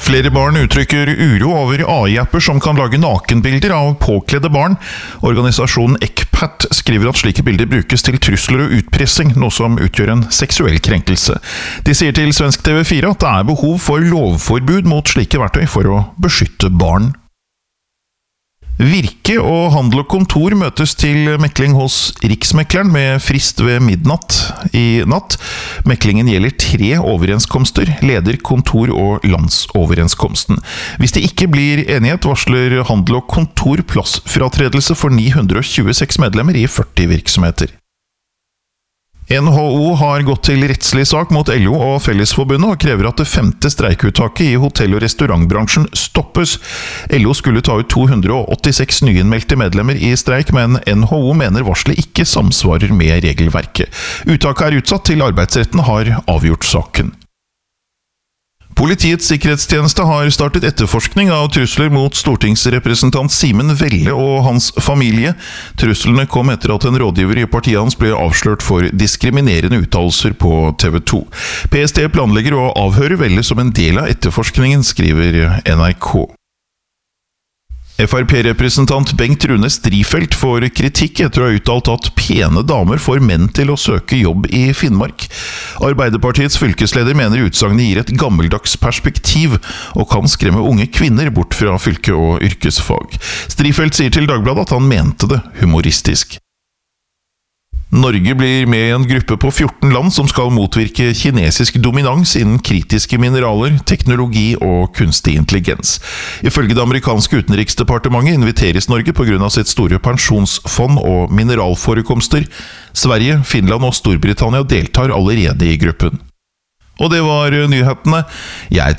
Flere barn uttrykker uro over AI-apper som kan lage nakenbilder av påkledde barn. Organisasjonen ECPAT skriver at slike bilder brukes til trusler og utpressing, noe som utgjør en seksuell krenkelse. De sier til Svensk TV4 at det er behov for lovforbud mot slike verktøy for å beskytte barn. Virke og Handel og Kontor møtes til mekling hos Riksmekleren med frist ved midnatt i natt. Meklingen gjelder 3 overenskomster, leder, kontor og landsoverenskomsten. Hvis det ikke blir enighet, varsler Handel og Kontor plassfratredelse for 926 medlemmer i 40 virksomheter. NHO har gått til rettslig sak mot LO og Fellesforbundet og krever at det 5. streikeuttaket i hotell- og restaurantbransjen stoppes. LO skulle ta ut 286 nyinnmeldte medlemmer i streik, men NHO mener varselet ikke samsvarer med regelverket. Uttaket er utsatt til arbeidsretten har avgjort saken. Politiets sikkerhetstjeneste har startet etterforskning av trusler mot stortingsrepresentant Simen Velle og hans familie. Truslene kom etter at en rådgiver i partiet hans ble avslørt for diskriminerende uttalelser på TV 2. PST planlegger å avhøre Velle som en del av etterforskningen, skriver NRK. FrP-representant Bengt Rune Strifeldt får kritikk etter å ha uttalt at pene damer får menn til å søke jobb i Finnmark. Arbeiderpartiets fylkesleder mener utsagnet gir et gammeldags perspektiv og kan skremme unge kvinner bort fra fylke- og yrkesfag. Strifeldt sier til Dagbladet at han mente det humoristisk. Norge blir med i en gruppe på 14 land som skal motvirke kinesisk dominans innen kritiske mineraler, teknologi og kunstig intelligens. Ifølge det amerikanske utenriksdepartementet inviteres Norge på grunn av sitt store pensjonsfond og mineralforekomster. Sverige, Finland og Storbritannia deltar allerede i gruppen. Og det var nyhetene. Jeg